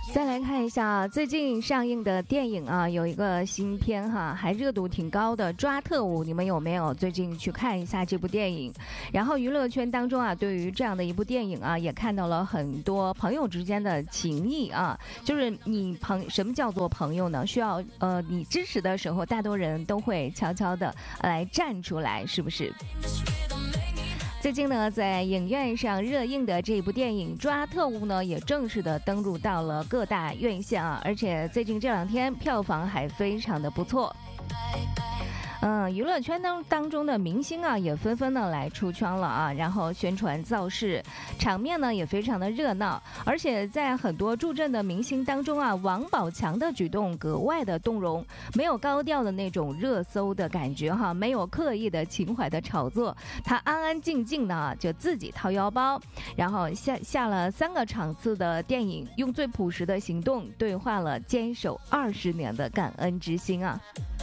再来看一下最近上映的电影啊，有一个新片哈，还热度挺高的《抓特务》，你们有没有最近去看一下这部电影？然后娱乐圈当中啊，对于这样的一部电影啊，也看到了很多朋友之间的情谊啊，就是什么叫做朋友呢？需要你支持的时候，大多人都会悄悄的来站出来，是不是？最近呢，在影院上热映的这部电影《抓特务》呢，也正式的登陆到了各大院线啊，而且最近这2天票房还非常的不错。娱乐圈当中的明星啊，也纷纷的来出圈了啊，然后宣传造势，场面呢也非常的热闹，而且在很多助阵的明星当中啊，王宝强的举动格外的动容，没有高调的那种热搜的感觉哈，没有刻意的情怀的炒作，他安安静静的就自己掏腰包，然后下了3个场次的电影，用最朴实的行动兑换了坚守20年的感恩之心啊。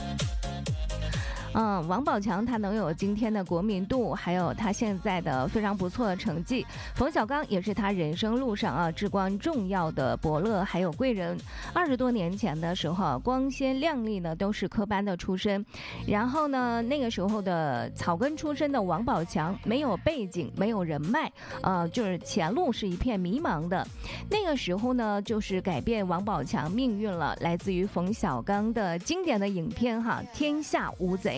王宝强他能有今天的国民度，还有他现在的非常不错的成绩。冯小刚也是他人生路上啊至关重要的伯乐，还有贵人。20多年前的时候，光鲜亮丽呢都是科班的出身，然后呢那个时候的草根出身的王宝强没有背景，没有人脉，就是前路是一片迷茫的。那个时候呢，就是改变王宝强命运了，来自于冯小刚的经典的影片哈，《天下无贼》。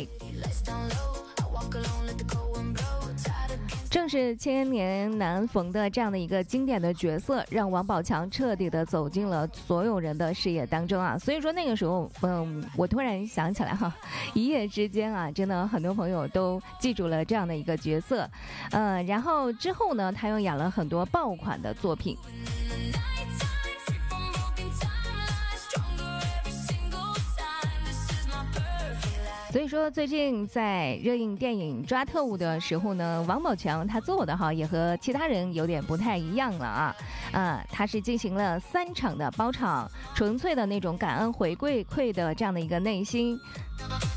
正是千年难逢的这样的一个经典的角色，让王宝强彻底的走进了所有人的视野当中啊。所以说那个时候，我突然想起来哈，一夜之间啊，真的很多朋友都记住了这样的一个角色。然后之后呢，他又演了很多爆款的作品。所以说最近在热映电影《抓特务》的时候呢，王宝强他做的也和其他人有点不太一样了他是进行了3场的包场，纯粹的那种感恩回馈的这样的一个内心。